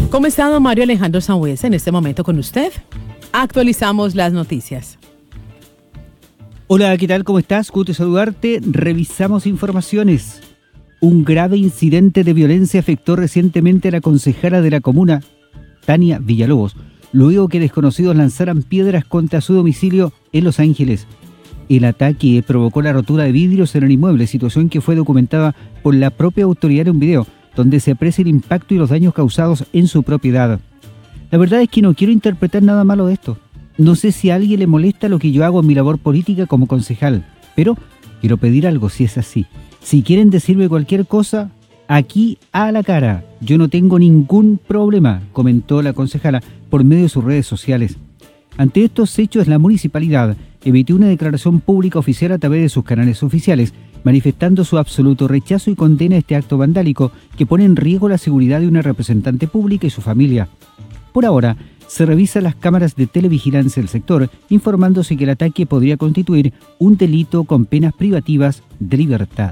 ¿Cómo está don Mario Alejandro Sanhueza en este momento con usted? Actualizamos las noticias. Hola, ¿qué tal? ¿Cómo estás? Gusto saludarte. Revisamos informaciones. Un grave incidente de violencia afectó recientemente a la concejala de la comuna, Tania Villalobos, luego que desconocidos lanzaran piedras contra su domicilio en Los Ángeles. El ataque provocó la rotura de vidrios en el inmueble, situación que fue documentada por la propia autoridad en un video, donde se aprecia el impacto y los daños causados en su propiedad. La verdad es que no quiero interpretar nada malo de esto. No sé si a alguien le molesta lo que yo hago en mi labor política como concejal, pero quiero pedir algo si es así. Si quieren decirme cualquier cosa, aquí a la cara. Yo no tengo ningún problema, comentó la concejala por medio de sus redes sociales. Ante estos hechos, la municipalidad emitió una declaración pública oficial a través de sus canales oficiales, manifestando su absoluto rechazo y condena a este acto vandálico que pone en riesgo la seguridad de una representante pública y su familia. Por ahora, se revisan las cámaras de televigilancia del sector, informándose que el ataque podría constituir un delito con penas privativas de libertad.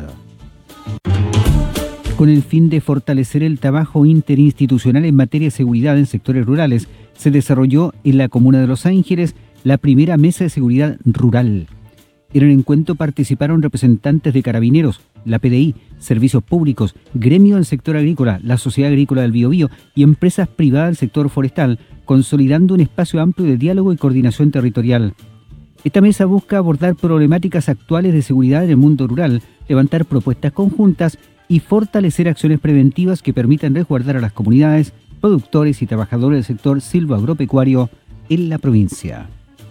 Con el fin de fortalecer el trabajo interinstitucional en materia de seguridad en sectores rurales, se desarrolló en la comuna de Los Ángeles la primera mesa de seguridad rural. En el encuentro participaron representantes de Carabineros, la PDI, servicios públicos, gremio del sector agrícola, la Sociedad Agrícola del Biobío y empresas privadas del sector forestal, consolidando un espacio amplio de diálogo y coordinación territorial. Esta mesa busca abordar problemáticas actuales de seguridad en el mundo rural, levantar propuestas conjuntas y fortalecer acciones preventivas que permitan resguardar a las comunidades, productores y trabajadores del sector silvoagropecuario en la provincia.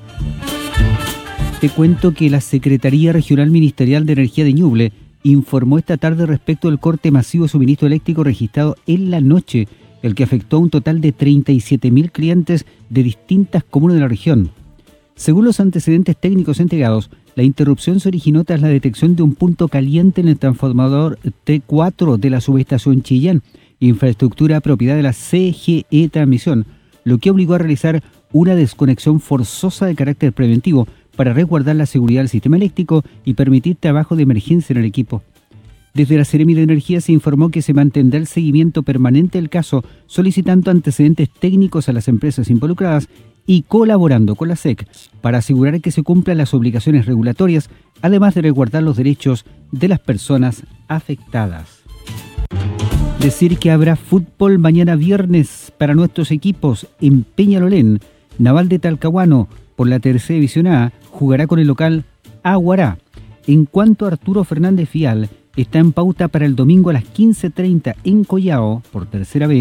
Te cuento que la Secretaría Regional Ministerial de Energía de Ñuble informó esta tarde respecto del corte masivo de suministro eléctrico registrado en la noche, el que afectó a un total de 37.000 clientes de distintas comunas de la región. Según los antecedentes técnicos entregados, la interrupción se originó tras la detección de un punto caliente en el transformador T4 de la subestación Chillán, infraestructura propiedad de la CGE Transmisión, lo que obligó a realizar una desconexión forzosa de carácter preventivo para resguardar la seguridad del sistema eléctrico y permitir trabajo de emergencia en el equipo. Desde la Seremi de Energía se informó que se mantendrá el seguimiento permanente del caso, solicitando antecedentes técnicos a las empresas involucradas y colaborando con la SEC para asegurar que se cumplan las obligaciones regulatorias, además de resguardar los derechos de las personas afectadas. Decir que habrá fútbol mañana viernes para nuestros equipos en Peñalolén. Naval de Talcahuano, por la tercera división A, jugará con el local Aguará. En cuanto a Arturo Fernández Fial, está en pauta para el domingo a las 15:30 en Collao, por tercera vez.